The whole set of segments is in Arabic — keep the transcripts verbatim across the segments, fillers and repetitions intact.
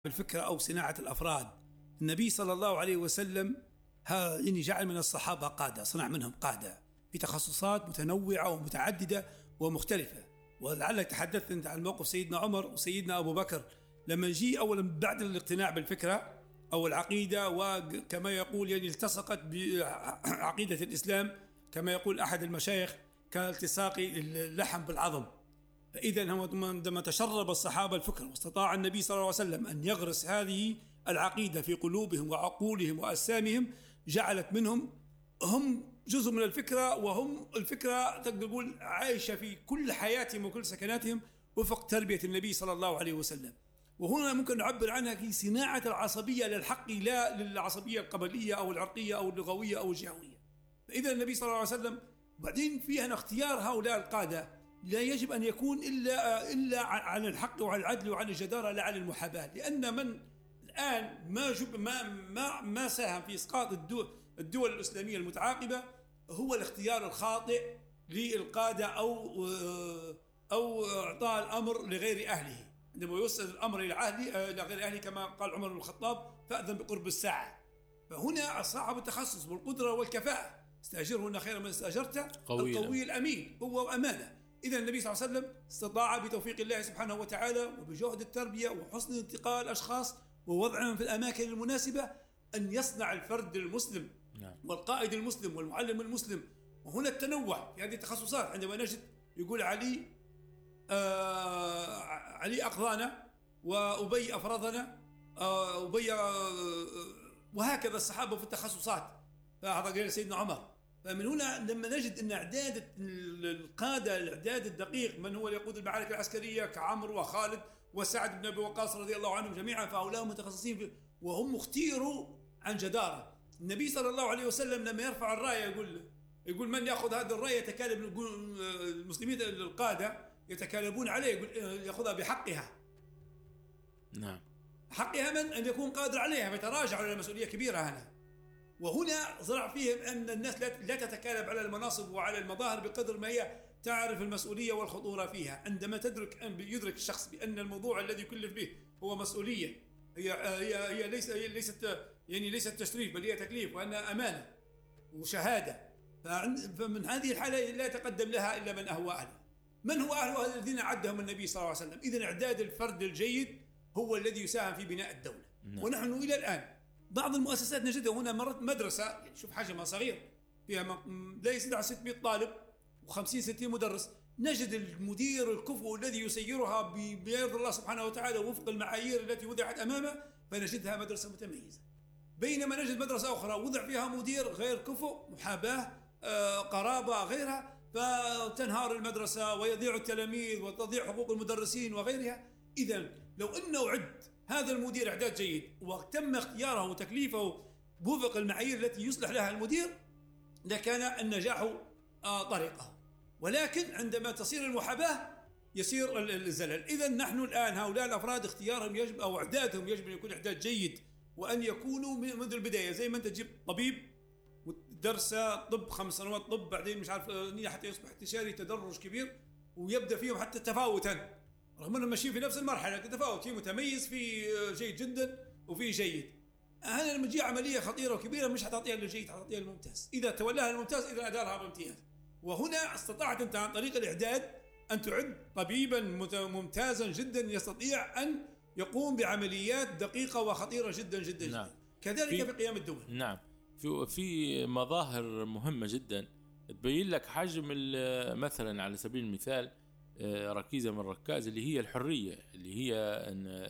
بالفكرة أو صناعة الأفراد. النبي صلى الله عليه وسلم ها يعني جعل من الصحابة قادة، صنع منهم قادة في تخصصات متنوعة ومتعددة ومختلفة. ولعلك تحدثت أنت عن موقف سيدنا عمر وسيدنا أبو بكر لما جي أولا بعد الاقتناع بالفكرة أو العقيدة، وكما يقول يعني التصقت بعقيدة الإسلام كما يقول أحد المشايخ كالتصاق اللحم بالعظم. فإذا عندما تشرب الصحابة الفكر واستطاع النبي صلى الله عليه وسلم أن يغرس هذه العقيدة في قلوبهم وعقولهم وأجسامهم، جعلت منهم هم جزء من الفكرة، وهم الفكرة تقدر تقول عايشة في كل حياتهم وكل سكناتهم وفق تربية النبي صلى الله عليه وسلم. وهنا ممكن نعبر عنها في صناعة العصبية للحق، لا للعصبية القبلية أو العرقية أو اللغوية أو الجهوية. فإذا النبي صلى الله عليه وسلم بعدين فيها اختيار هؤلاء القادة لا يجب أن يكون إلا إلا عن الحق وعن العدل وعن الجدارة لا عن المحاباة، لأن من الآن ما جب ما ما ما ساهم في إسقاط الدول الدول الإسلامية المتعاقبة هو الاختيار الخاطئ للقادة أو أو إعطاء الأمر لغير أهله. عندما يوصل الأمر إلى أهله إلى غير أهله كما قال عمر بن الخطاب فأذن بقرب الساعة. فهنا صاحب التخصص والقدرة والكفاءة استأجره خير من استأجرته القوي الأمين، قوة وأمانة. إذا النبي صلى الله عليه وسلم استطاع بتوفيق الله سبحانه وتعالى وبجهد التربية وحسن انتقاء الأشخاص ووضعهم في الأماكن المناسبة أن يصنع الفرد المسلم نعم. والقائد المسلم والمعلم المسلم. وهنا التنوع في هذه التخصصات. عندما نجد يقول علي آه علي أقضانا وأبي أفرضنا آه أبي آه وهكذا الصحابة في التخصصات. فهذا قال سيدنا عمر. فمن هنا لما نجد أن إعداد القادة الإعداد الدقيق من هو يقود المعارك العسكرية كعمرو وخالد وسعد بن أبي وقاص رضي الله عنهم جميعا، فهؤلاء متخصصين وهم اختيروا عن جدارة. النبي صلى الله عليه وسلم لما يرفع الراية يقول يقول من يأخذ هذه الراية يتكالب، يقول المسلمين القادة يتكالبون عليه، يقول يأخذها بحقها. نعم. حقها من أن يكون قادر عليها، فيتراجعوا إلى مسؤولية كبيرة هنا. وهنا زرع فيهم أن الناس لا تتكالب على المناصب وعلى المظاهر بقدر ما هي تعرف المسؤولية والخطورة فيها. عندما تدرك أن يدرك الشخص بأن الموضوع الذي يكلف به هو مسؤولية، هي هي هي ليس هي ليست يعني ليست تشريف بل هي تكليف، وأنها أمانة وشهادة. فمن هذه الحالة لا يتقدم لها إلا من أهوى أهلها. من هو أهلها؟ الذين عدهم النبي صلى الله عليه وسلم. إذن إعداد الفرد الجيد هو الذي يساهم في بناء الدولة. نعم. ونحن إلى الآن بعض المؤسسات نجدها هنا مرت مدرسة، يعني شوف حجمها صغير فيها لا يزيد على ستمائة طالب وخمسين ستين مدرس، نجد المدير الكفؤ الذي يسيرها بيرضى الله سبحانه وتعالى وفق المعايير التي وضعت أمامه، فنجدها مدرسة متميزة. بينما نجد مدرسة أخرى وضع فيها مدير غير كفؤ، محاباة، آه، قرابة، غيرها، فتنهار المدرسة ويضيع التلاميذ وتضيع حقوق المدرسين وغيرها. إذن لو أنه عد هذا المدير إعداد جيد وتم اختياره وتكليفه بوفق المعايير التي يصلح لها المدير لكان النجاح طريقه. ولكن عندما تصير المحاباة يصير الزلل. إذن نحن الآن هؤلاء الأفراد اختيارهم يجب أو إعدادهم يجب أن يكون إعداد جيد، وأن يكونوا منذ البداية. زي ما أنت تجيب طبيب ودرس طب خمس سنوات طب بعدين مش عارف حتى يصبح استشاري، تدرج كبير ويبدأ فيهم حتى تفاوتا، رغم أنهم ماشيين في نفس المرحلة تتفاوت، في متميز في جيد جدا وفي جيد. هنا لما تجي عملية خطيرة وكبيرة مش حتعطيها للجيد، حتعطيها للممتاز. إذا تولىها الممتاز إذا أدارها بامتياز. وهنا استطاعت أنت عن طريق الإعداد أن تعد طبيبا ممتازا جدا يستطيع أن يقوم بعمليات دقيقة وخطيرة جدا جدا, جداً. نعم. كذلك في, في قيام الدول. نعم. في في مظاهر مهمة جدا تبين لك حجم مثلا على سبيل المثال ركيزة من الركائز اللي هي الحرية، اللي هي أن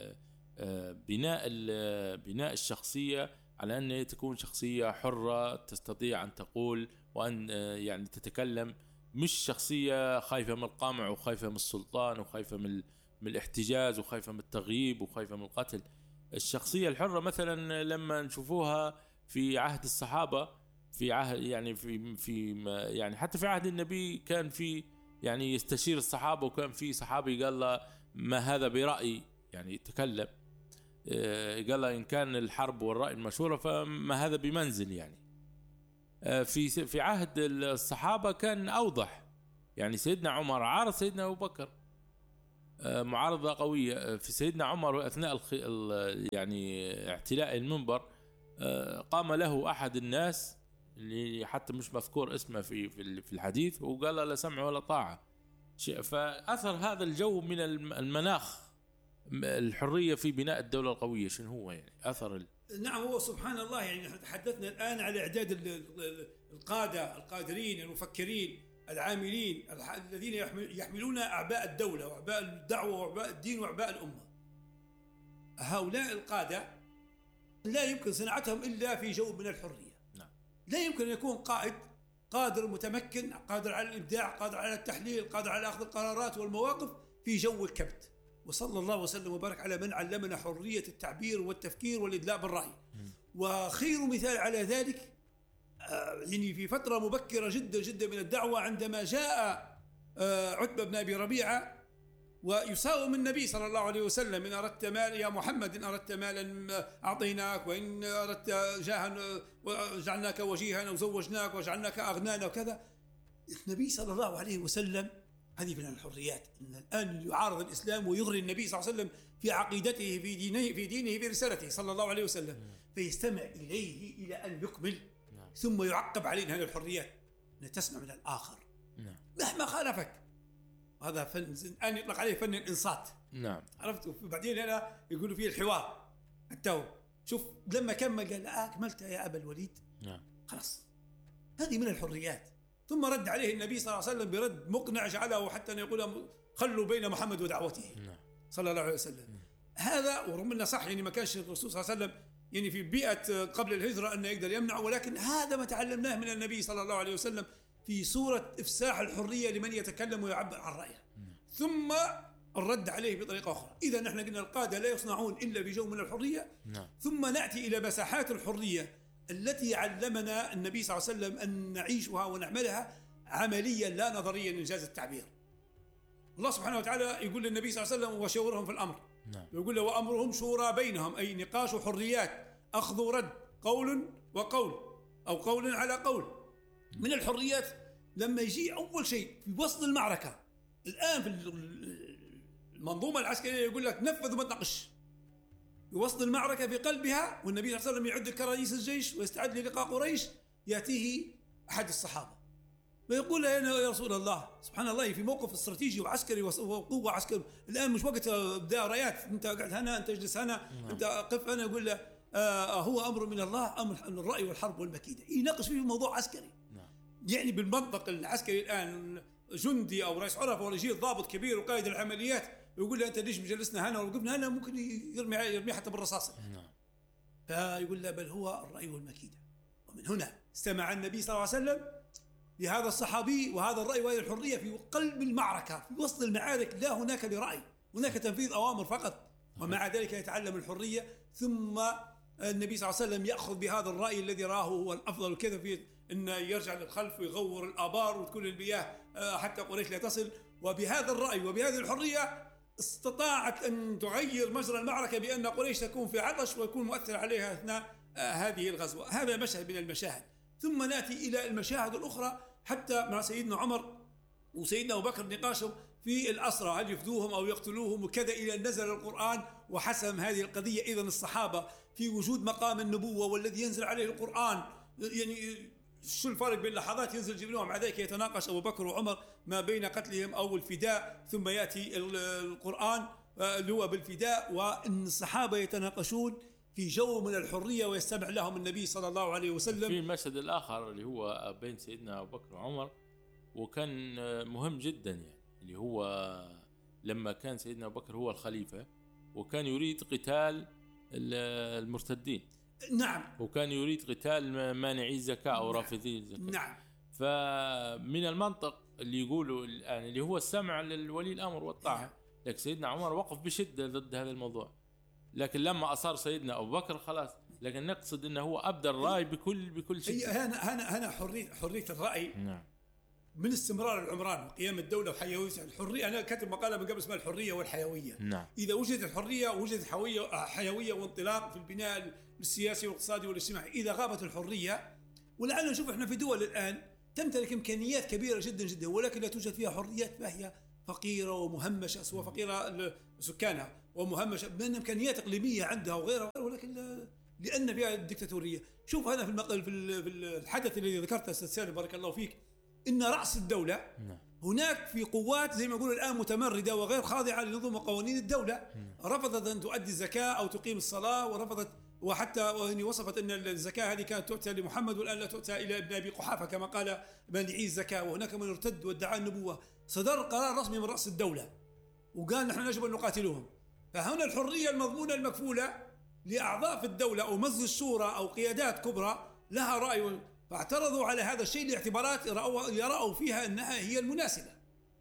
بناء بناء الشخصية على أن تكون شخصية حرة تستطيع أن تقول وأن يعني تتكلم، مش شخصية خايفة من القمع وخايفة من السلطان وخايفة من من الاحتجاز وخايفة من التغييب وخايفة من القتل. الشخصية الحرة مثلا لما نشوفوها في عهد الصحابة، في عهد يعني في في يعني حتى في عهد النبي كان في يعني يستشير الصحابة، وكان في صحابي قال له ما هذا برأي، يعني تكلم قال له إن كان الحرب والرأي المشورة فما هذا بمنزل. يعني في في عهد الصحابة كان أوضح، يعني سيدنا عمر عارض سيدنا أبو بكر معارضة قوية في سيدنا عمر أثناء الخ... يعني اعتلاء المنبر. قام له أحد الناس اللي حتى مش مذكور اسمه في في الحديث وقال لا سمع ولا طاعة. فأثر هذا الجو من المناخ الحرية في بناء الدولة القوية شنو هو يعني أثر ال... نعم هو سبحان الله. يعني تحدثنا الآن على إعداد القادة القادرين المفكرين العاملين الذين يحملون أعباء الدولة وأعباء الدعوة وأعباء الدين وأعباء الأمة. هؤلاء القادة لا يمكن صناعتهم إلا في جو من الحرية. نعم. لا يمكن أن يكون قائد قادر متمكن قادر على الإبداع قادر على التحليل قادر على أخذ القرارات والمواقف في جو الكبت. وصلى الله وسلم وبارك على من علمنا حرية التعبير والتفكير والإدلاء بالرأي. وخير مثال على ذلك يعني في فترة مبكرة جدا جدا من الدعوة عندما جاء عتبة بن أبي ربيعة ويساوم النبي صلى الله عليه وسلم: إن أردت مال يا محمد إن أردت مالا أعطيناك وإن أردت جاها وجعلناك وجيها وزوجناك وجعلناك أغنانا وكذا. النبي صلى الله عليه وسلم هذه من الحريات. إن الآن يعارض الإسلام ويغري النبي صلى الله عليه وسلم في عقيدته في دينه في دينه في رسالته صلى الله عليه وسلم، فيستمع إليه إلى أن يكمل ثم يعقب علينا هذه الحريات أن تسمع من الآخر مهما خالفك. هذا فن الآن يطلق عليه فن الإنصات. نعم. عرفت. بعدين هنا يقولوا فيه الحوار التو. شوف لما كمل قال لا أكملت يا أبا الوليد. نعم. خلاص هذه من الحريات. ثم رد عليه النبي صلى الله عليه وسلم برد مقنع جعله حتى أن يقول خلوا بين محمد ودعوته. نعم. صلى الله عليه وسلم. نعم. هذا ورغم أنه صح يعني ما كانش الرسول صلى الله عليه وسلم يعني في بيئة قبل الهجرة أنه يقدر يمنع، ولكن هذا ما تعلمناه من النبي صلى الله عليه وسلم في صورة إفساح الحرية لمن يتكلم ويعبر عن رأيه. ثم الرد عليه بطريقة أخرى. إذا نحن قلنا القادة لا يصنعون إلا بجو من الحرية. نعم. ثم نأتي إلى مساحات الحرية التي علمنا النبي صلى الله عليه وسلم أن نعيشها ونعملها عمليا لا نظريا إنجاز التعبير. الله سبحانه وتعالى يقول للنبي صلى الله عليه وسلم وشاورهم في الأمر. نعم. يقول له وأمرهم شورى بينهم، أي نقاش حريات، أخذ ورد، قول وقول أو قول على قول. من الحريات لما يجي أول شيء في وسط المعركة الآن في المنظومة العسكرية يقول لك نفذ وما تناقش. في وسط المعركة في قلبها والنبي صلى الله عليه وسلم يعد كرئيس الجيش ويستعد للقاء قريش، يأتيه أحد الصحابة ويقول له يا رسول الله سبحان الله في موقف استراتيجي وعسكري وقوة عسكري الآن مش وقت بدايات، أنت قاعد هنا أنت اجلس هنا أنت قف هنا. يقول له آه هو أمر من الله أمر الرأي والحرب والمكيدة. يناقش فيه موضوع عسكري يعني بالمنطق العسكري. الآن جندي أو رئيس عرف ولا يجي ضابط كبير وقائد العمليات ويقول له أنت ليش مجلسنا هنا ووقفنا هنا، ممكن يرمي يرمي حتى بالرصاص. فيقول له بل هو الرأي والمكيدة. ومن هنا استمع النبي صلى الله عليه وسلم لهذا الصحابي وهذا الرأي وهذه الحرية في قلب المعركة في وسط المعارك. لا هناك لرأي، هناك تنفيذ أوامر فقط، ومع ذلك يتعلم الحرية. ثم النبي صلى الله عليه وسلم يأخذ بهذا الرأي الذي راه هو الأفضل وكذا في أن يرجع للخلف ويغور الآبار وتكون المياه حتى قريش لا تصل. وبهذا الرأي وبهذه الحرية استطاعت أن تغير مجرى المعركة بأن قريش تكون في عطش ويكون مؤثر عليها أثناء هذه الغزوة. هذا مشهد من المشاهد. ثم نأتي إلى المشاهد الأخرى حتى مع سيدنا عمر وسيدنا أبو بكر نقاشهم في الأسرى هل يفدوهم أو يقتلوهم وكذا، إلى أن نزل القرآن وحسم هذه القضية. إذن الصحابة في وجود مقام النبوة والذي ينزل عليه القرآن، يعني شو الفرق بين لحظات ينزل جبريل ومع ذلك يتناقش أبو بكر وعمر ما بين قتلهم أو الفداء، ثم يأتي القرآن اللي هو بالفداء، وأن الصحابة يتناقشون في جو من الحرية ويستمع لهم النبي صلى الله عليه وسلم. في المشهد الآخر اللي هو بين سيدنا أبو بكر وعمر وكان مهم جدا يعني اللي هو لما كان سيدنا أبو بكر هو الخليفة وكان يريد قتال المرتدين. نعم. وكان يريد قتال مانعي الزكاة أو رافضي الزكاة. نعم. فمن المنطق اللي يقولوا الآن اللي هو السمع للولي الأمر والطاعة، لكن سيدنا عمر وقف بشدة ضد هذا الموضوع. لكن لما أصار سيدنا أبو بكر خلاص، لكن نقصد أنه هو أبدى الرأي بكل بكل شيء. هنا هنا هنا حرية حرية الرأي. نعم. من استمرار العمران وقيام الدولة وحيوية الحرية. أنا كاتب مقالة من قبل اسمها الحرية والحيوية. نعم. إذا وجدت الحرية وجدت حيوية حيوية وانطلاق في البناء السياسي والاقتصادي والاجتماعي. إذا غابت الحرية، ولعلنا نشوف إحنا في دول الآن تمتلك إمكانيات كبيرة جدا جدا ولكن لا توجد فيها حريات، فهي فقيرة ومهمشة، سواء فقيرة سكانها ومهمشة بين إمكانيات إقليمية عندها وغيرها، ولكن لأن فيها الدكتاتورية. شوف هذا في المقل في الحدث الذي ذكرته أستاذ سالم بارك الله فيك، إن رأس الدولة هناك في قوات زي ما يقولوا الآن متمردة وغير خاضعة لنظم وقوانين الدولة، رفضت أن تؤدي الزكاة أو تقيم الصلاة، ورفضت وحتى وهي وصفت أن الزكاة هذه كانت تؤتى لمحمد والآن لا تؤتى إلى ابن أبي قحافة كما قال مانعي الزكاة، وهناك من ارتد وادعى النبوة. صدر قرار رسمي من رأس الدولة وقال نحن يجب أن نقاتلهم. فهنا الحرية المضمونة المكفولة لأعضاء في الدولة أو مجلس الشورى أو قيادات كبرى لها رأي، فاعترضوا على هذا الشيء لاعتبارات يرأوا فيها أنها هي المناسبة،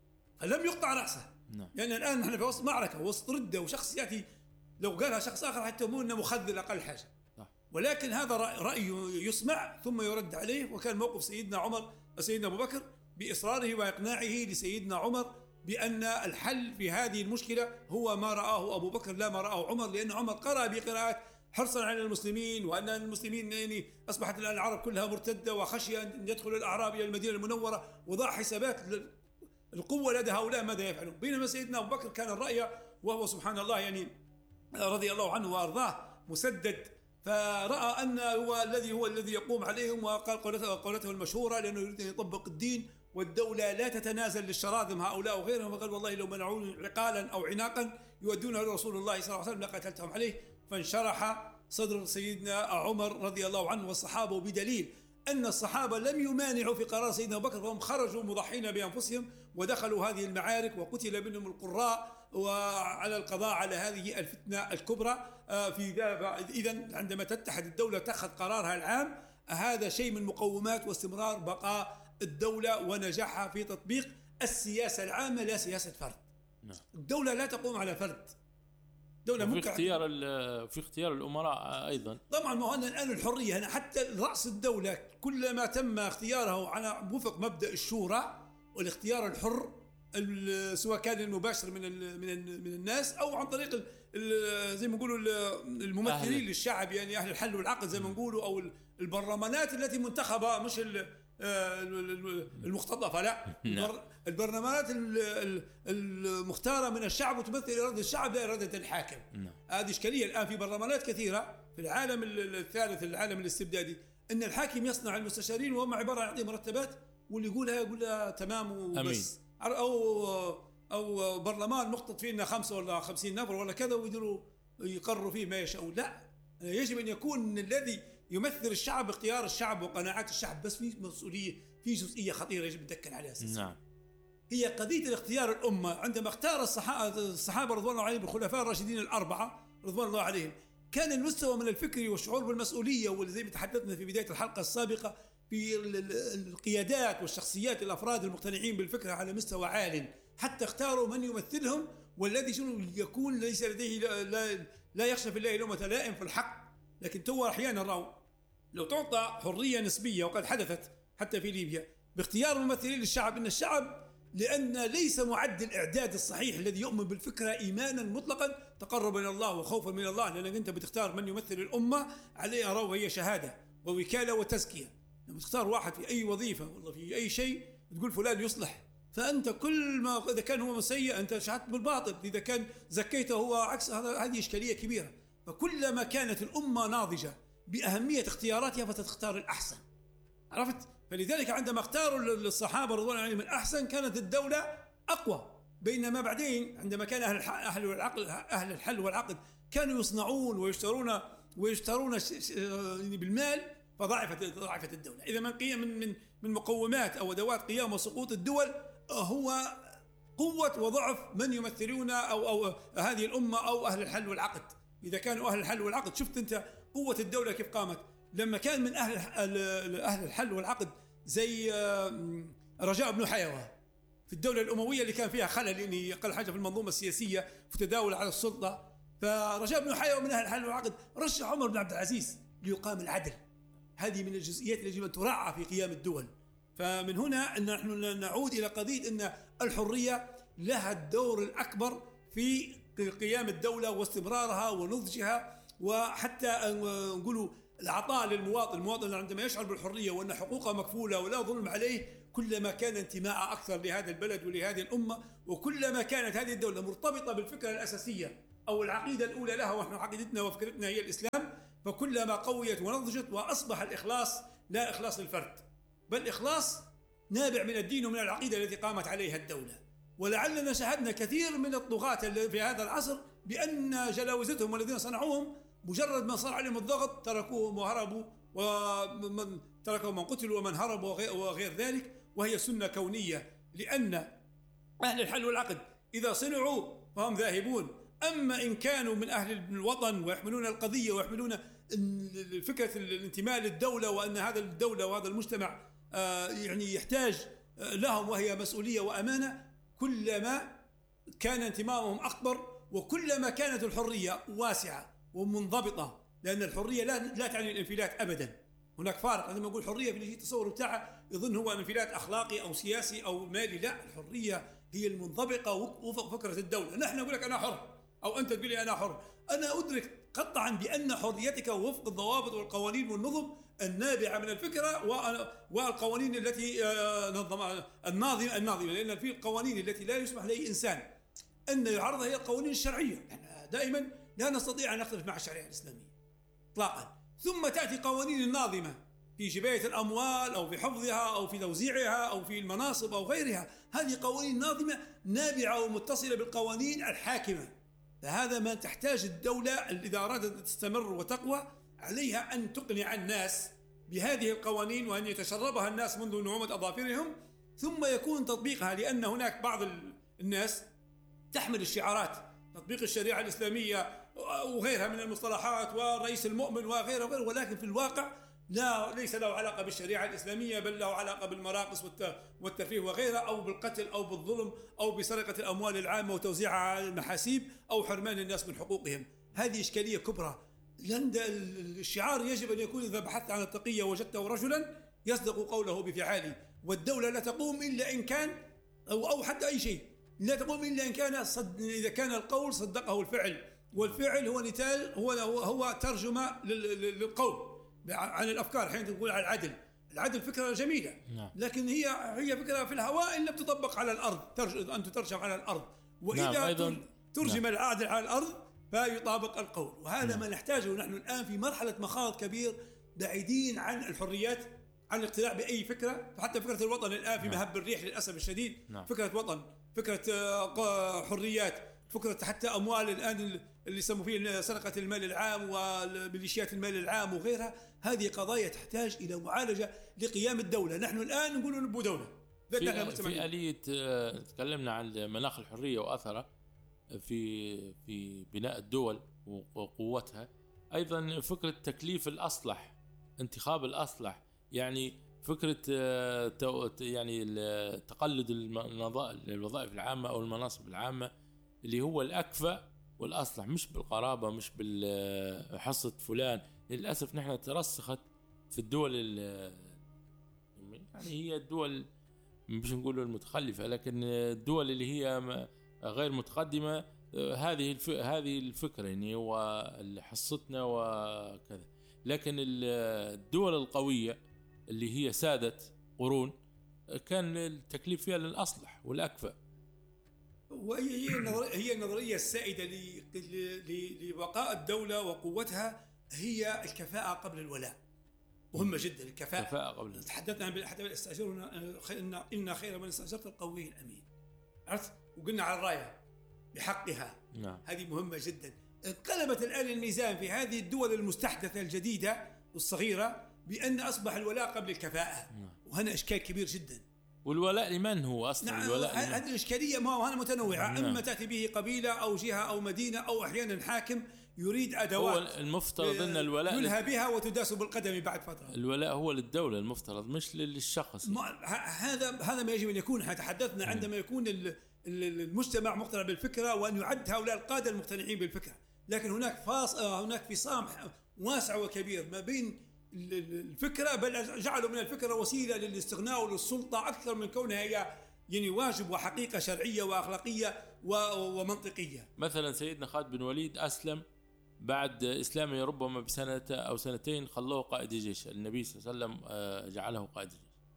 فلم يقطع رأسه. لأن يعني الآن نحن في وسط معركة وسط ردة وشخص يأتي لو قالها شخص آخر حتى مو أنه مخذل أقل حاجة، ولكن هذا رأي يسمع ثم يرد عليه. وكان موقف سيدنا عمر سيدنا أبو بكر بإصراره وإقناعه لسيدنا عمر بأن الحل في هذه المشكلة هو ما رآه أبو بكر لا ما رآه عمر، لأن عمر قرأ بقراءات حرصا على المسلمين، وأن المسلمين يعني أصبحت الآن العرب كلها مرتدة وخشية أن يدخل الأعراب إلى المدينة المنورة، وضع حسابات القوة لدى هؤلاء ماذا يفعلون. بينما سيدنا أبو بكر كان الرأي وهو سبحان الله يعني رضي الله عنه وأرضاه مسدد، فرأى أن هو الذي هو الذي يقوم عليهم، وقال قولته, قولته المشهورة لأنه يريد أن يطبق الدين والدولة لا تتنازل للشراذم هؤلاء وغيرهم، وقال والله لو منعوني عقالا أو عناقا يودونه لرسول الله صلى الله عليه وسلم لقتلتهم عليه. فانشرح صدر سيدنا عمر رضي الله عنه والصحابة، بدليل أن الصحابة لم يمانعوا في قرار سيدنا أبو بكر، فهم خرجوا مضحين بأنفسهم ودخلوا هذه المعارك وقتل منهم القراء وعلى القضاء على هذه الفتنة الكبرى. في إذن عندما تتحد الدولة تأخذ قرارها العام، هذا شيء من مقومات واستمرار بقاء الدولة ونجاحها في تطبيق السياسة العامة لا سياسة فرد. الدولة لا تقوم على فرد، دولة في اختيار في اختيار الأمراء أيضا. طبعا ما هو الآن الحرية هنا حتى رأس الدولة كلما تم اختياره على وفق مبدأ الشورى والاختيار الحر، سواء كان المباشر من من من الناس أو عن طريق زي ما نقولوا الممثلين للشعب، يعني أهل الحل والعقد زي ما نقولوا، أو البرلمانات التي منتخبة مش المختطفة، لا البرلمانات المختارة من الشعب وتمثل إرادة الشعب لا إرادة الحاكم. هذه إشكالية الآن في برلمانات كثيرة في العالم الثالث العالم الاستبدادي، أن الحاكم يصنع المستشارين وهم عبارة عن يعطي مرتبات واللي يقولها يقولها تمام وبس، أو أو برلمان نخطط فيه إنه خمسة ولا خمسين نفر ولا كذا ويديروا يقرروا فيه ما يشاءون. لا، يجب أن يكون الذي يمثل الشعب اختيار الشعب وقناعات الشعب، بس في مسؤولية في جزئية خطيرة يجب نتذكر عليها أساسا. نعم. هي قضية الاختيار الأمة. عندما اختار الصحابة رضوان الله عليهم بالخلفاء الراشدين الأربعة رضوان الله عليهم، كان المستوى من الفكر والشعور بالمسؤولية، والذي تحدثنا في بداية الحلقة السابقة في القيادات والشخصيات الأفراد المقتنعين بالفكرة على مستوى عال، حتى اختاروا من يمثلهم والذي شنو يكون ليس لديه لا, لا, لا يخشى في الله لومة لائم في الحق. لكن تو أحيانا رأوا لو تعطى حرية نسبية، وقد حدثت حتى في ليبيا باختيار ممثلين للشعب، إن الشعب لأن ليس معد الإعداد الصحيح الذي يؤمن بالفكرة إيمانا مطلقا تقربا إلى الله وخوفا من الله، لأنك أنت بتختار من يمثل الأمة عليه أراه وهي شهادة ووكالة وتزكية. لما تختار واحد في أي وظيفة والله في أي شيء تقول فلان يصلح، فأنت كل ما إذا كان هو مسيء أنت شهدت بالباطل، إذا كان زكيته هو عكس، هذه إشكالية كبيرة. فكلما كانت الأمة ناضجة بأهمية اختياراتها فتختار الأحسن، عرفت؟ فلذلك عندما اختاروا الصحابة رضوان الله عليهم الأحسن كانت الدولة أقوى. بينما بعدين عندما كان أهل أهل العقل أهل الحل والعقد كانوا يصنعون ويشترون ويشترون بالمال، فضعفت ضعفت الدولة. إذا من قيم من من مقومات أو أدوات قيام وسقوط الدول هو قوة وضعف من يمثلون أو أو هذه الأمة أو أهل الحل والعقد. إذا كانوا أهل الحل والعقد، شفت أنت قوة الدولة كيف قامت لما كان من أهل أهل الحل والعقد زي رجاء بن حيوة في الدولة الأموية اللي كان فيها خلل، لأنه أقل حاجة في المنظومة السياسية في تداول على السلطة. فرجاء بن حيوة من أهل الحل والعقد رشح عمر بن عبد العزيز ليقام العدل. هذه من الجزئيات التي يجب أن تراعى في قيام الدول. فمن هنا أن نحن نعود إلى قضية أن الحرية لها الدور الأكبر في قيام الدولة واستمرارها ونضجها، وحتى نقولوا العطاء للمواطن. المواطن عندما يشعر بالحرية وأن حقوقه مكفولة ولا ظلم عليه كلما كان انتماء أكثر لهذا البلد ولهذه الأمة، وكلما كانت هذه الدولة مرتبطة بالفكرة الأساسية أو العقيدة الأولى لها، ونحن عقيدتنا وفكرتنا هي الإسلام، فكلما قويت ونضجت وأصبح الإخلاص لا إخلاص للفرد، بل إخلاص نابع من الدين ومن العقيدة التي قامت عليها الدولة. ولعلنا شاهدنا كثير من الطغاة في هذا العصر بأن جلاوزتهم والذين صنعوهم مجرد ما صار عليهم الضغط تركوهم وهربوا، ومن تركوا من قتلوا ومن هربوا وغير ذلك، وهي سنة كونية، لأن أهل الحل والعقد إذا صنعوا فهم ذاهبون. أما إن كانوا من أهل الوطن ويحملون القضية ويحملون فكرة الانتماء للدولة، وأن هذا الدولة وهذا المجتمع يعني يحتاج لهم وهي مسؤولية وأمانة، كلما كان انتمائهم أكبر وكلما كانت الحرية واسعة ومنضبطة، لأن الحرية لا لا تعني الانفلات أبدا. هناك فارق، عندما نقول حرية في اللي التصور بتاعه يظن هو انفلات أخلاقي أو سياسي أو مالي، لا، الحرية هي المنضبطة وفق فكرة الدولة. نحن نقول لك أنا حر أو أنت تقول لي أنا حر، أنا أدرك قطعا بأن حريتك وفق الضوابط والقوانين والنظم النابعة من الفكرة والقوانين التي نظم الناظمة الناظمة لأن في القوانين التي لا يسمح لأي إنسان أن يعرضها هي القوانين الشرعية. يعني دائما لا نستطيع أن نختلف مع الشريعة الإسلامية إطلاقا. ثم تأتي قوانين الناظمة في جباية الأموال أو في حفظها أو في توزيعها أو في المناصب أو غيرها، هذه قوانين ناظمة نابعة ومتصلة بالقوانين الحاكمة. فهذا ما تحتاج الدولة إذا أرادت أن تستمر وتقوى عليها أن تقنع الناس بهذه القوانين، وأن يتشربها الناس منذ نعومة أظافرهم، ثم يكون تطبيقها. لأن هناك بعض الناس تحمل الشعارات تطبيق الشريعة الإسلامية وغيرها من المصطلحات والرئيس المؤمن وغيره وغيره، ولكن في الواقع لا ليس له علاقة بالشريعة الإسلامية، بل له علاقة بالمراقص والترفيه وغيرها، أو بالقتل أو بالظلم أو بسرقة الأموال العامة وتوزيعها على المحاسيب أو حرمان الناس من حقوقهم. هذه إشكالية كبرى. لأن الشعار يجب أن يكون إذا بحثت عن التقية وجدته رجلا يصدق قوله بفعاله، والدولة لا تقوم إلا إن كان أو أو حتى أي شيء لا تقوم إلا إن كان صد إذا كان القول صدقه الفعل، والفعل هو نتاج هو هو ترجمة للقول عن الأفكار. حين تقول على العدل، العدل فكرة جميلة، لكن هي هي فكرة في الهواء إن لم تطبق على الأرض، ترجم أن تترجم على الأرض، وإذا نعم. ترجم نعم. العدل على الأرض فيطابق القول. وهذا نعم. ما نحتاجه نحن الآن في مرحلة مخاض كبير، بعيدين عن الحريات، عن الاقتناع بأي فكرة. حتى فكرة الوطن الآن في نعم. مهب الريح للأسف الشديد. نعم. فكرة وطن، فكرة حريات، فكرة حتى أموال الآن اللي يسموا فيه سرقة المال العام وميليشيات المال العام وغيرها. هذه قضايا تحتاج إلى معالجة لقيام الدولة. نحن الآن نقول نبو دولة في, في آلية. تكلمنا عن مناخ الحرية وأثره في في بناء الدول وقوتها. أيضا فكرة تكليف الأصلح، انتخاب الأصلح، يعني فكرة يعني تقلد الوظائف العامة أو المناصب العامة اللي هو الأكفأ والأصلح، مش بالقرابة، مش بالحصة فلان. للأسف نحن ترسخت في الدول يعني هي الدول مش نقول المتخلفة، لكن الدول اللي هي غير متقدمة هذه هذه الفكرة يعني وحصتنا وكذا. لكن الدول القوية اللي هي سادت قرون كان التكليف فيها للأصلح والأكفأ. وهي هي النظرية السائدة لبقاء الدولة وقوتها، هي الكفاءة قبل الولاء. مهمة جدا الكفاءة. كفاءة قبل. تحدثنا عن بالحديث الاستأجرنا إن إن خير من استأجرت القوي الأمين. عرفت؟ وقلنا على الراية بحقها. نعم. هذه مهمة جدا. انقلبت الآن الميزان في هذه الدول المستحدثة الجديدة والصغيرة بأن أصبح الولاء قبل الكفاءة. نعم. وهنا إشكال كبير جدا. والولاء لمن هو أصلا؟ نعم. الولاء هذه الإشكالية ما هو متنوعة. نعم. إما تأتي به قبيلة أو جهة أو مدينة أو أحيانا حاكم يريد أدوات هو المفترض أن الولاء يلهى بها وتداس بالقدم بعد فترة. الولاء هو للدولة المفترض، مش للشخص. هذا هذا ما يجب أن يكون. تحدثنا عندما يكون المجتمع مقتنع بالفكرة وأن يعد هؤلاء القادة المقتنعين بالفكرة. لكن هناك فاص هناك فصام واسع وكبير ما بين الفكرة، بل جعلوا من الفكرة وسيلة للاستغناء وللسلطة أكثر من كونها هي يعني واجب وحقيقة شرعية وأخلاقية ومنطقية. مثلا سيدنا خالد بن وليد أسلم بعد إسلامه ربما بسنة أو سنتين، خلوه قائد الجيش. النبي صلى الله عليه وسلم جعله قائد الجيش.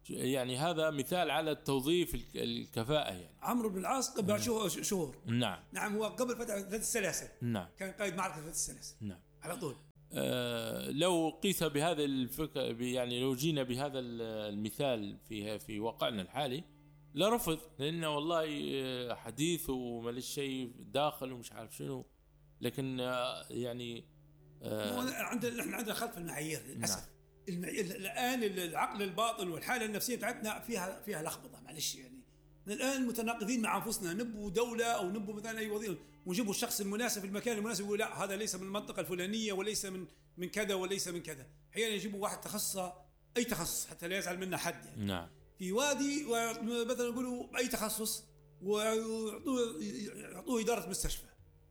يعني هذا مثال على توظيف الكفاءة. يعني عمرو بن العاص قبل شهور نعم نعم هو قبل فتح ذات السلاسل نعم كان قائد معركة ذات السلاسل نعم على طول. آه لو قيس بهذا الفكر، يعني لو جينا بهذا المثال في في واقعنا الحالي لرفض، لأنه والله حديث ومالش شيء داخل ومش عارف شنو. لكن آه يعني آه عندنا احنا عندنا خلف المعايير للاسف. نعم. المعايير الان العقل الباطن والحاله النفسيه بتاعتنا فيها فيها لخبطه معلش. يعني الان متناقضين مع انفسنا، نبوا دوله او نبوا مثلا اي وظيفه ونجيبوا الشخص المناسب في المكان المناسب يقول لا هذا ليس من المنطقه الفلانيه وليس من من كذا وليس من كذا. احيانا يجيبوا واحد تخصص اي تخصص حتى لا يزعل منا حد يعني. نعم. في وادي مثلا يقولوا اي تخصص ويعطوه يعطوه اداره مستشفى.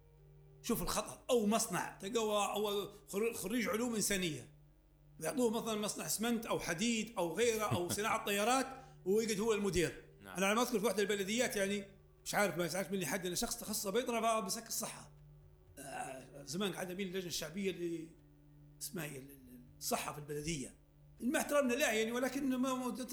شوف الخطر. او مصنع تلقوا او خريج علوم انسانيه يعطوه مثلا مصنع اسمنت او حديد او غيره او صناعه طيارات ويقعد هو المدير. نعم. انا لما اذكر في واحده البلديات يعني مش عارف ما يزعلش مني حد، انا شخص تخصص بيطرة بسك الصحه. آه زمان قاعد بين اللجنه الشعبيه اللي اسمها هي الصحه في البلديه. مع احترامنا لا يعني، ولكن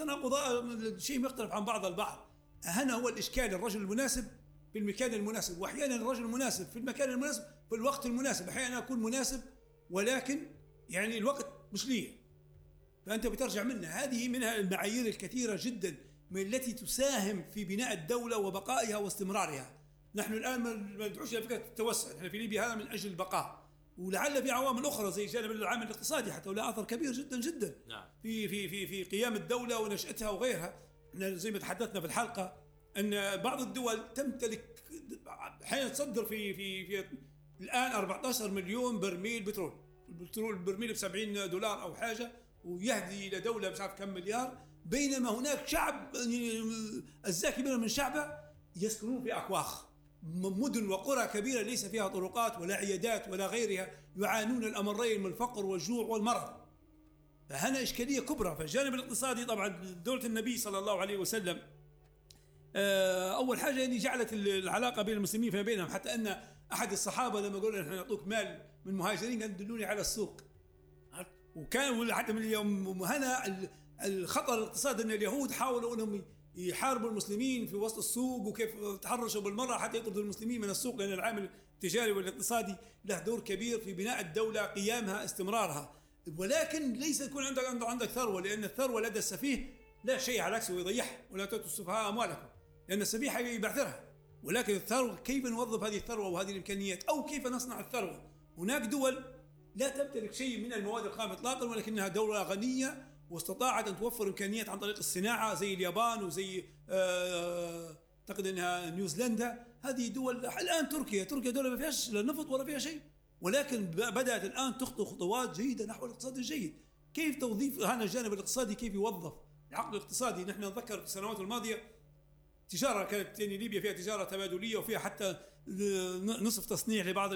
تناقض شيء مختلف عن بعض البعض. هنا هو الاشكال، الرجل المناسب في المكان المناسب، واحيانا الرجل المناسب في المكان المناسب في الوقت المناسب. احيانا اكون مناسب ولكن يعني الوقت مش لي، فانت بترجع منها. هذه منها المعايير الكثيره جدا من التي تساهم في بناء الدوله وبقائها واستمرارها. نحن الان ما ندعوش الى فكره التوسع، نحن في ليبيا هذا من اجل البقاء، ولعل في عوامل اخرى زي الجانب العامل الاقتصادي حتى ولا اثر كبير جدا جدا. نعم. في في في في قيام الدوله ونشاتها وغيرها. احنا زي ما تحدثنا في الحلقه ان بعض الدول تمتلك احيانا تصدر في في في الان أربعة عشر مليون برميل بترول. البترول البرميل ب سبعين دولار او حاجه، ويهدي الى دوله مش عارف كم مليار، بينما هناك شعب اجزاء كبيره من شعبه يسكنون في اكواخ، مدن وقرى كبيره ليس فيها طرقات ولا عيادات ولا غيرها، يعانون الامرين من الفقر والجوع والمرض. فهنا اشكاليه كبرى. فالجانب الاقتصادي طبعا دوله النبي صلى الله عليه وسلم اول حاجه يعني جعلت العلاقه بين المسلمين فيما بينهم، حتى ان احد الصحابه لما قالوا احنا نعطوك مال من مهاجرين قال دلوني على السوق. وكان حتى من اليوم هنا الخطر الاقتصادي ان اليهود حاولوا انهم يحاربوا المسلمين في وسط السوق، وكيف تحرشوا بالمرة حتى يطردوا المسلمين من السوق، لان العامل التجاري والاقتصادي له دور كبير في بناء الدوله، قيامها، استمرارها. ولكن ليس يكون عندك عندك ثروه، لان الثروه لدى السفيه لا شيء على عكسه يضيعها. ولا تؤتوا السفهاء اموالكم، لان السفيه يبعثرها. ولكن الثروه كيف نوظف هذه الثروه وهذه الامكانيات، او كيف نصنع الثروه. هناك دول لا تمتلك شيء من المواد الخام اطلاقا، ولكنها دوله غنيه واستطاعت ان توفر امكانيات عن طريق الصناعه، زي اليابان وزي اعتقد انها نيوزيلندا. هذه دول. الان تركيا تركيا دوله ما فيهاش لا نفط ولا فيها شيء، ولكن بدات الان تخطو خطوات جيده نحو الاقتصاد الجيد. كيف توظيف هذا الجانب الاقتصادي، كيف يوظف العقل الاقتصادي. نحن نتذكر في السنوات الماضيه تجاره كانت يعني ليبيا فيها تجاره تبادليه، وفيها حتى نصف تصنيع لبعض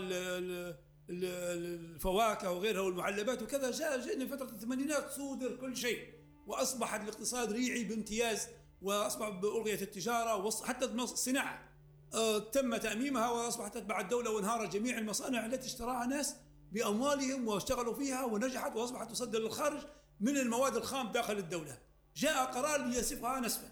الفواكه وغيرها والمعلبات وكذا. جاء جئنا فتره الثمانينات صودر كل شيء، واصبح الاقتصاد ريعي بامتياز، واصبح بألغية التجاره وحتى الصناعه تم تأميمها، واصبحت تتبع الدوله، وانهارت جميع المصانع التي اشتراها ناس باموالهم واشتغلوا فيها ونجحت، واصبحت تصدر للخارج من المواد الخام داخل الدوله. جاء قرار ليسفها نسفا،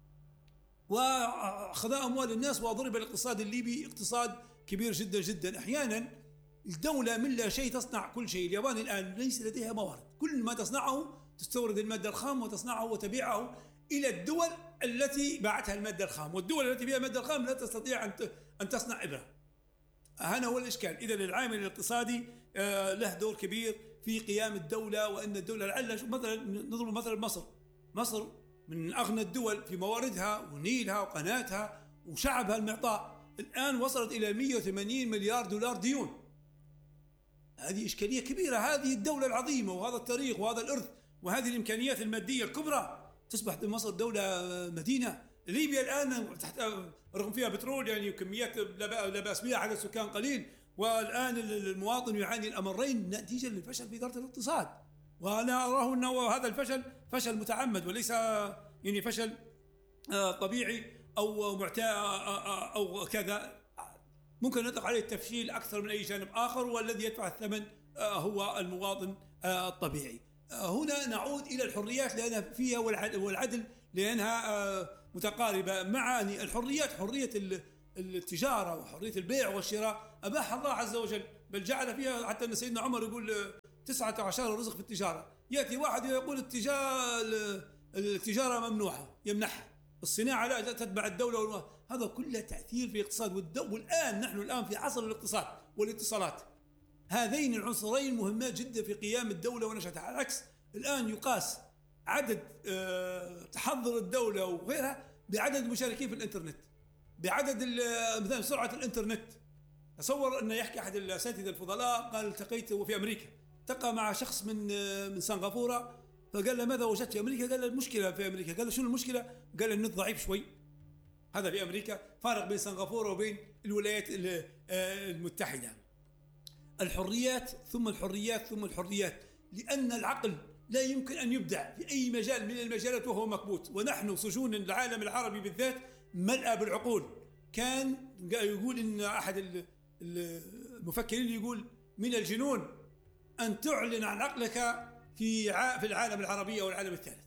واخذ اموال الناس، وضرب الاقتصاد الليبي اقتصاد كبير جدا جدا. احيانا الدوله من لا شيء تصنع كل شيء. اليابان الان ليس لديها موارد، كل ما تصنعه تستورد الماده الخام وتصنعه وتبيعه الى الدول التي باعتها الماده الخام، والدول التي فيها الماده الخام لا تستطيع ان ان تصنع ابره. هنا هو الاشكال. اذا العامل الاقتصادي له دور كبير في قيام الدوله، وان الدوله لعل مثلا نضرب مثلا مصر. مصر من اغنى الدول في مواردها ونيلها وقناتها وشعبها المعطاء، الان وصلت الى مئة وثمانين مليار دولار ديون. هذه اشكاليه كبيره. هذه الدوله العظيمه وهذا التاريخ وهذا الارث وهذه الامكانيات الماديه الكبرى، تصبح مصر دوله مدينه. ليبيا الان تحت رغم فيها بترول يعني وكميات لا باس بها، عدد سكان قليل، والان المواطن يعاني الامرين نتيجه للفشل في اداره الاقتصاد. وانا اراه انه هذا الفشل فشل متعمد، وليس يعني فشل طبيعي او معتاد او كذا. ممكن نطلق عليه التفشيل اكثر من اي جانب اخر، والذي يدفع الثمن هو المواطن الطبيعي. هنا نعود إلى الحريات لأنها فيها والعدل لأنها متقاربة مع الحريات. حرية التجارة وحرية البيع والشراء أباح الله عز وجل، بل جعل فيها، حتى أن سيدنا عمر يقول تسعة عشر رزق في التجارة. يأتي واحد يقول التجارة التجارة ممنوعة يمنحها، الصناعة لا تتبع الدولة، هذا كله تأثير في الاقتصاد. والآن نحن الآن في عصر الاقتصاد والاتصالات، هذين العنصرين مهمات جدا في قيام الدولة ونشأتها. على العكس الآن يقاس عدد تحضر الدولة وغيرها بعدد المشاركين في الإنترنت، بعدد مثلا سرعة الإنترنت. تصور أن يحكي أحد الأساتذة الفضلاء قال التقيت في أمريكا، التقى مع شخص من من سنغافورة، فقال له ماذا وجدت في أمريكا؟ قال له المشكلة في أمريكا. قال له شنو المشكلة؟ قال النت ضعيف شوي. هذا في أمريكا، فارق بين سنغافورة وبين الولايات المتحدة. الحريات ثم الحريات ثم الحريات، لأن العقل لا يمكن أن يبدع في أي مجال من المجالات وهو مكبوت. ونحن سجون العالم العربي بالذات ملأى بالعقول. كان يقول إن أحد المفكرين يقول من الجنون أن تعلن عن عقلك في في العالم العربي أو العالم الثالث.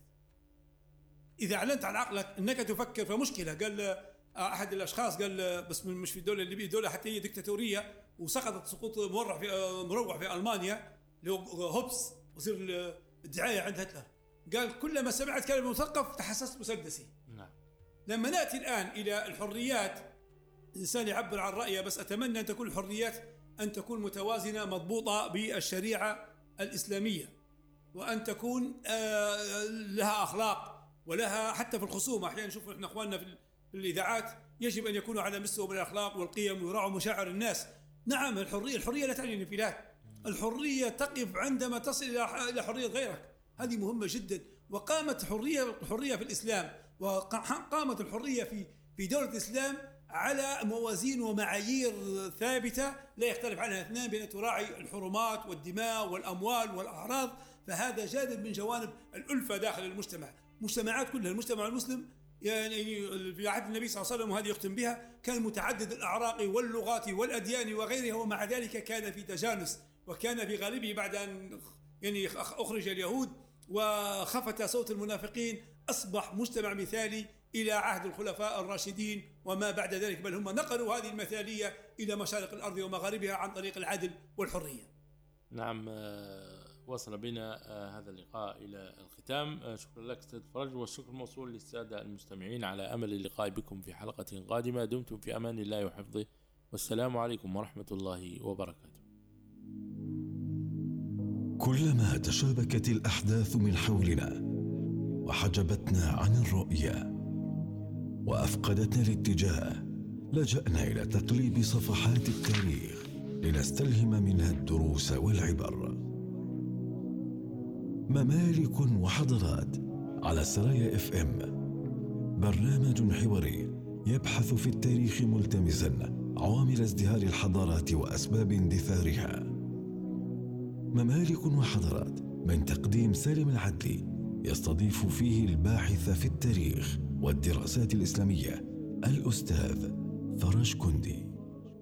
إذا أعلنت عن عقلك أنك تفكر فمشكلة. قال أحد الأشخاص قال بس مش في الدولة الليبية، دولة حتى هي ديكتاتورية وسقطت سقوط مروع في مروع في ألمانيا اللي هو هوبس وزير الدعاية عند هتلر، قال كلما سمعت كلمة مثقف تحسست مسدسي. نعم. لما نأتي الآن إلى الحريات، الإنسان يعبر عن رأيه، بس أتمنى أن تكون الحريات أن تكون متوازنة مضبوطة بالشريعة الإسلامية، وأن تكون لها أخلاق ولها حتى في الخصومة. أحيانا نشوف إحنا إخواننا في الإذاعات يجب أن يكونوا على مستوى من الأخلاق والقيم ويراعوا مشاعر الناس. نعم الحرية الحرية لا تعني الانفلات، الحرية تقف عندما تصل إلى حرية غيرك، هذه مهمة جدا. وقامت الحرية الحرية في الإسلام، وقامت الحرية في في دولة الإسلام على موازين ومعايير ثابتة لا يختلف عنها اثنان، بأن تراعي الحرمات والدماء والأموال والأعراض. فهذا جانب من جوانب الألفة داخل المجتمع، مجتمعات كلها. المجتمع المسلم يعني في عهد النبي صلى الله عليه وسلم، وهذه يختم بها، كان متعدد الأعراق واللغات والأديان وغيرها، ومع ذلك كان في تجانس، وكان في غالبه بعد أن يعني أخرج اليهود وخفت صوت المنافقين أصبح مجتمع مثالي إلى عهد الخلفاء الراشدين وما بعد ذلك، بل هم نقلوا هذه المثالية إلى مشارق الأرض ومغاربها عن طريق العدل والحرية. نعم، وصل بنا هذا اللقاء إلى الختام. شكرا لك أستاذ فرج، والشكر موصول للسادة المستمعين على أمل اللقاء بكم في حلقة قادمة. دمتم في أمان الله وحفظه، والسلام عليكم ورحمة الله وبركاته. كلما تشابكت الأحداث من حولنا وحجبتنا عن الرؤية وأفقدتنا الاتجاه، لجأنا إلى تقليب صفحات التاريخ لنستلهم منها الدروس والعبر. ممالك وحضارات على سرايا اف ام، برنامج حواري يبحث في التاريخ ملتمسا عوامل ازدهار الحضارات وأسباب اندثارها. ممالك وحضارات من تقديم سالم العدلي، يستضيف فيه الباحث في التاريخ والدراسات الإسلامية الأستاذ فرج كندي.